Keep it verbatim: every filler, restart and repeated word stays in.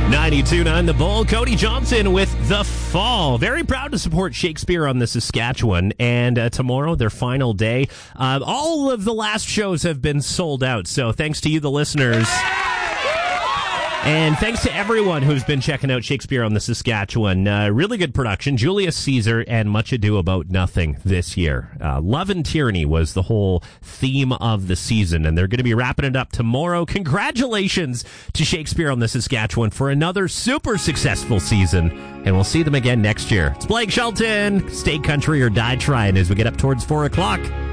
ninety-two point nine The Bull, Cody Johnson with The Fall. Very proud to support Shakespeare on the Saskatchewan. And uh, tomorrow, their final day. Uh, all of the last shows have been sold out. So thanks to you, the listeners. And thanks to everyone who's been checking out Shakespeare on the Saskatchewan. Uh, really good production. Julius Caesar and Much Ado About Nothing this year. Uh, Love and Tyranny was the whole theme of the season, and they're going to be wrapping it up tomorrow. Congratulations to Shakespeare on the Saskatchewan for another super successful season, and we'll see them again next year. It's Blake Shelton. Stay country or die trying as we get up towards four o'clock.